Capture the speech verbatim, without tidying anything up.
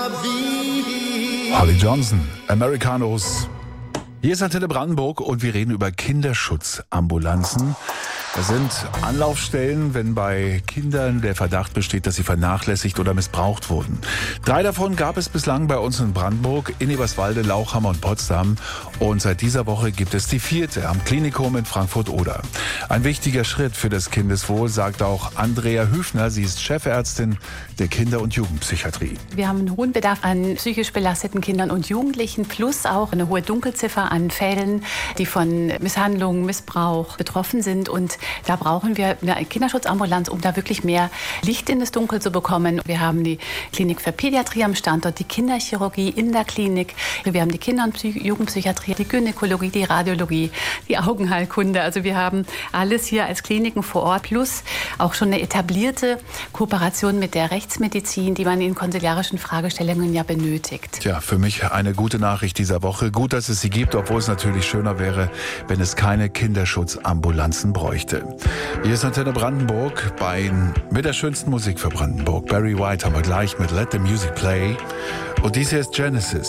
Holly Johnson, Americanos. Hier ist Antenne Brandenburg und wir reden über Kinderschutzambulanzen. Das sind Anlaufstellen, wenn bei Kindern der Verdacht besteht, dass sie vernachlässigt oder missbraucht wurden. Drei davon gab es bislang bei uns in Brandenburg, in Eberswalde, Lauchhammer und Potsdam. Und seit dieser Woche gibt es die vierte am Klinikum in Frankfurt-Oder. Ein wichtiger Schritt für das Kindeswohl, sagt auch Andrea Hüfner. Sie ist Chefärztin der Kinder- und Jugendpsychiatrie. Wir haben einen hohen Bedarf an psychisch belasteten Kindern und Jugendlichen, plus auch eine hohe Dunkelziffer an Fällen, die von Misshandlungen, Missbrauch betroffen sind. Und da brauchen wir eine Kinderschutzambulanz, um da wirklich mehr Licht in das Dunkel zu bekommen. Wir haben die Klinik für Pädiatrie am Standort, die Kinderchirurgie in der Klinik. Wir haben die Kinder- und Psych- Jugendpsychiatrie, die Gynäkologie, die Radiologie, die Augenheilkunde. Also wir haben alles hier als Kliniken vor Ort, plus auch schon eine etablierte Kooperation mit der Rechtsmedizin, die man in konsiliarischen Fragestellungen ja benötigt. Tja, für mich eine gute Nachricht dieser Woche. Gut, dass es sie gibt, obwohl es natürlich schöner wäre, wenn es keine Kinderschutzambulanzen bräuchte. Hier ist Antenne Brandenburg bei, mit der schönsten Musik für Brandenburg. Barry White haben wir gleich mit Let the Music Play. Und dies hier ist Genesis.